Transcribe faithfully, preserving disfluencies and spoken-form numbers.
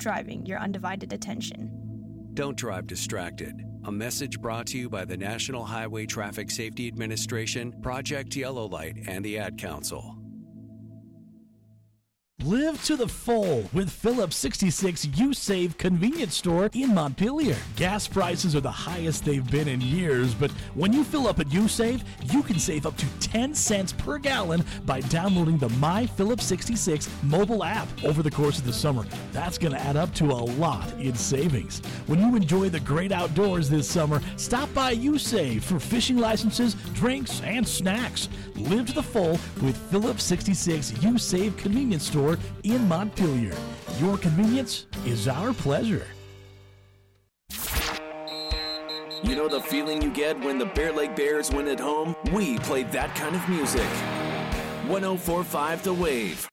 driving your undivided attention. Don't drive distracted. A message brought to you by the National Highway Traffic Safety Administration, Project Yellow Light, and the Ad Council. Live to the full with Phillips sixty-six U-Save convenience store in Montpelier. Gas prices are the highest they've been in years, but when you fill up at U-Save, you can save up to ten cents per gallon by downloading the My Phillips sixty-six mobile app over the course of the summer. That's going to add up to a lot in savings. When you enjoy the great outdoors this summer, stop by U-Save for fishing licenses, drinks, and snacks. Live to the full with Phillips sixty-six U-Save convenience store in Montpelier. Your convenience is our pleasure. You know the feeling you get when the Bear Lake Bears win at home? We play that kind of music. one oh four point five The Wave.